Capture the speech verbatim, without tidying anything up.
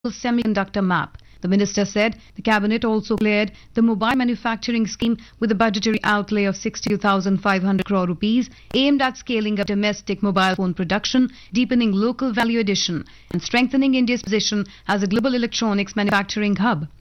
semiconductor map. The minister said the cabinet also cleared the mobile manufacturing scheme with a budgetary outlay of sixty-two thousand five hundred crore rupees aimed at scaling up domestic mobile phone production, deepening local value addition and strengthening India's position as a global electronics manufacturing hub.